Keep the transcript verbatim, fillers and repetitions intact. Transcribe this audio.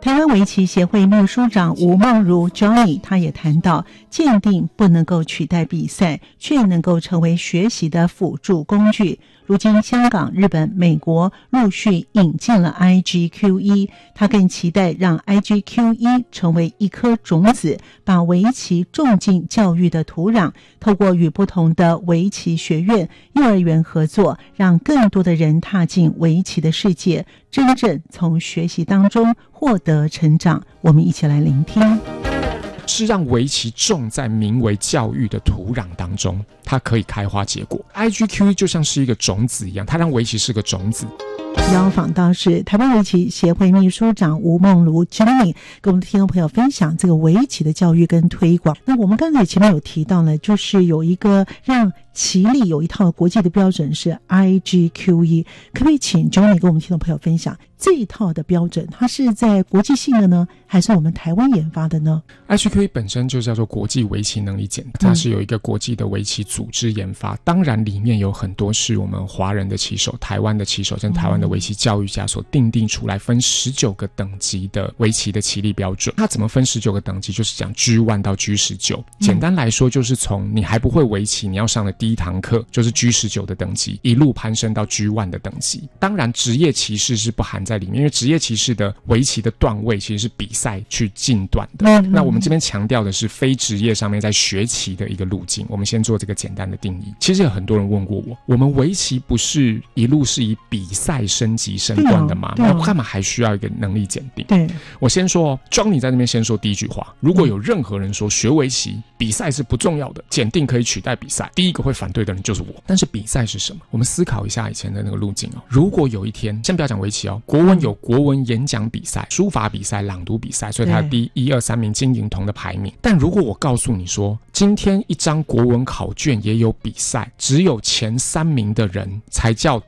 台湾围棋协会秘书长吴梦如 Johnny 他也谈到，鉴定不能够取代比赛，却能够成为学习的辅助工具。如今香港、日本、美国陆续引进了 I G Q 一， 他更期待让 I G Q 一 成为一颗种子，把围棋种进教育的土壤，透过与不同的围棋学院、幼儿园合作，让更多的人踏进围棋的世界，真正从学习当中获得成长。我们一起来聆听。 是让围棋种在名为教育的土壤当中，它可以开花结果。 I G Q 一 就像是一个种子一样，它让围棋是个种子。 邀访到是台湾围棋协会秘书长吴梦如 Johnny， 跟我们的听众朋友分享这个围棋的教育跟推广。那我们刚才前面有提到呢，就是有一个让棋力有一套国际的标准是 I G Q 一， 可不可以请 Johnny 跟我们听众朋友分享这一套的标准，它是在国际性的呢，还是我们台湾研发的呢？ I G Q 一 本身就叫做国际围棋能力检，它是有一个国际的围棋组织研发、嗯、当然里面有很多是我们华人的棋手、台湾的棋手跟台湾的围棋教育家所定定出来，分十九个等级的围棋的棋力标准。它怎么分十九个等级，就是讲 G 一 到 G 十九， 简单来说就是从你还不会围棋，你要上的第一堂课就是 G 十九 的等级，一路攀升到 G 一 的等级。当然职业棋士是不含在里面，因为职业棋士的围棋的段位其实是比赛去进段的、嗯、那我们这边强调的是非职业上面在学棋的一个路径。我们先做这个简单的定义。其实有很多人问过我，我们围棋不是一路是以比赛升级升段的吗？那干嘛还需要一个能力检定？对，我先说 Johnny 在这边先说第一句话，如果有任何人说学围棋比赛是不重要的，检定可以取代比赛，第一个会反对的人就是我。但是比赛是什么？我们思考一下以前的那个路径哦。如果有一天，先不要讲围棋哦，国文有国文演讲比赛、书法比赛、朗读比赛，所以它第一、二、三名金银铜的排名。但如果我告诉你说，今天一张国文考卷也有比赛，只有前三名的人才叫